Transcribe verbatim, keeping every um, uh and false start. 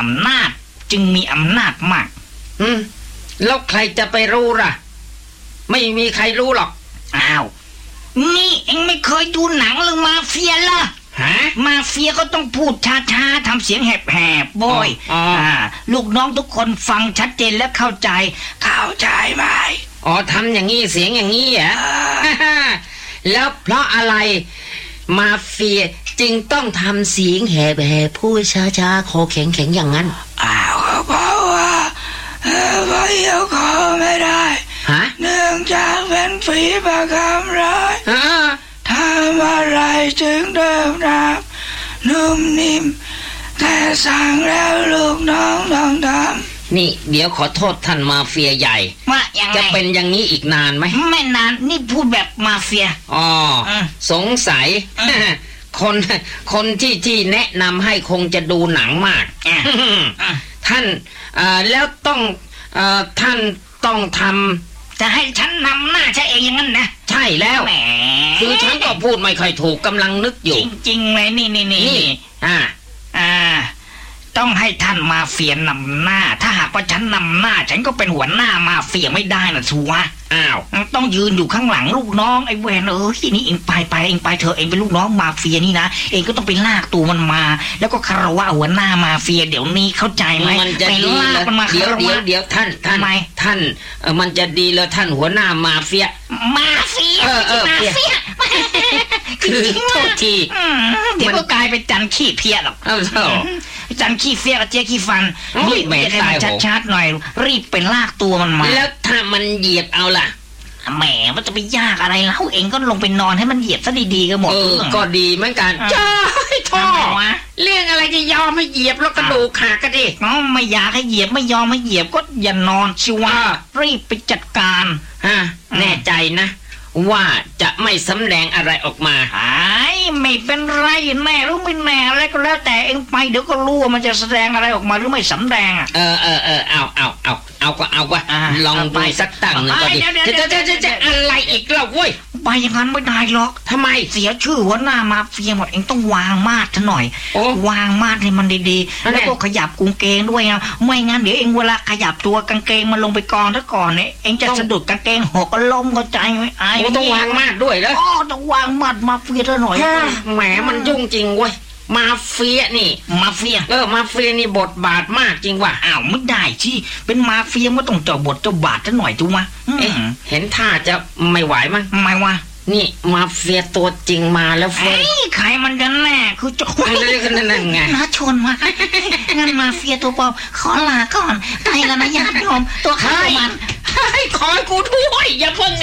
อำนาจจึงมีอำนาจมากอืมแล้วใครจะไปรู้ล่ะไม่มีใครรู้หรอกอ้าวนี่เอ็งไม่เคยดูหนังเรื่องมาเฟียเหรอฮะมาเฟียก็ต้องพูดช้าๆทำเสียงแหบๆบ่อยอ๋อลูกน้องทุกคนฟังชัดเจนและเข้าใจเข้าใจไหมอ๋อทำอย่างนี้เสียงอย่างนี้เหรอ แล้วเพราะอะไรมาเฟียจึงต้องทำเสียงแหบๆพูดช้าๆคอแข็งๆอย่างนั้นอ้าวเพราะว่าเออไปเอาคอไม่ได้ฮะเนื่องจากเป็นฝีปากคำร้ายฮะทำอะไรจึงเดิมนับนุ่มนิ่มแต่สั่งแล้วลูกน้องต้องทำนี่เดี๋ยวขอโทษท่านมาเฟียใหญ่ว่ายังไงจะเป็นอย่างนี้อีกนานไหมไม่นานนี่พูดแบบมาเฟียอ๋อสงสัยคนคนที่ที่แนะนำให้คงจะดูหนังมากท่านแล้วต้องท่านต้องทำจะให้ฉันนำหน้าใช่เองอย่างนั้นนะใช่แล้วคือฉันก็พูดไม่ค่อยถูกกำลังนึกอยู่จริงๆเลยนี่นี่นี่อ่าอ่าต้องให้ท่านมาเฟียนำหน้าถ้าหากว่าฉันนำหน้าฉันก็เป็นหัวหน้ามาเฟียไม่ได้นะชัวอ้าวต้องยืนอยู่ข้างหลังลูกน้องไอ้เวนเออที่นี่เองไปไปเองไปเธอเองเป็นลูกน้องมาเฟียนี่นะเองก็ต้องไปลากตัวมันมาแล้วก็คารวะหัวหน้ามาเฟียเดี๋ยวนี้เข้าใจไหมไปลากมันมาเดี๋ยวเดี๋ยวเดี๋ยวท่านท่านท่านเออมันจะดีแล้วท่านหัวหน้ามาเฟียมาเฟียเออเออมาเฟียคือโทษทีเดี๋ยวก็กลายเป็นจันขี้เพี้ยหรอกเออจันขี้เฟี้ยกับเจ๊ขี้ฟันรีบไปให้มันชัดๆหน่อยรีบไปลากตัวมันมาแล้วถ้ามันเหยียบเอาล่ะแหมมันจะไปยากอะไรแล้วเองก็ลงไปนอนให้มันเหยียบซะดีๆก็หมดเออก็ดีเหมือนกันจ้าท่อเรื่องอะไรจะยอมให้เหยียบแล้วกระดูกขาดก็ดิอ๋อไม่อยากให้เหยียบไม่ยอมให้เหยียบก็อย่านอนชิวะรีบไปจัดการฮะแน่ใจนะว่าจะไม่สำแดงอะไรออกมาไอ้ไม่เป็นไรแน่หรือไม่แน่อะไรก็แล้วแต่เองไปเดี๋ยวก็รู้ว่ามันจะแสดงอะไรออกมาหรือไม่สำแดงอ่ะเออเออเออเอาเอาเอาเอาก็เอาวะลองไปสักตั้งหนึ่งก็ดีจะจะจะจะอะไรอีกแล้วเว้ยไปอย่างนั้นไม่ได้หรอกทำไมเสียชื่อหัวหน้ามาเฟียหมดเองต้องวางมาดซะหน่อยวางมาดให้มันดีๆแล้วก็ขยับกางเกงด้วยนะไม่งั้นเดี๋ยวเองเวลาขยับตัวกางเกงมันลงไปกองซะก่อนเนี่ยเองจะสะดุดกางเกงหกก็ล้มเข้าใจไหมไอ้ต้องวางมาดด้วยแล้วอ๋อต้องวางมาดมาเฟียซะหน่อยแหมมันยุ่งจริงเว้ยมาเฟียนี่มาเฟียเออมาเฟียนี่บทบาทมากจริงว่ะอ้าวไม่ได้ที่เป็นมาเฟียก็ต้องเจ้าบทเจ้าบาทซะหน่อยจุ๊มะเห็นท่าจะไม่ไหวมั้งไม่ว่านี่มาเฟียตัวจริงมาแล้วเฟ้ยใครมันกันแน่คือจะคุยกันนั่นไงน่าชนมางั้นมาเฟียตัวปลอมขอลาก่อนไปแล้วนะญาติโยมตัวข้ามันให้ขอกูด้วยอย่าเพิ่ง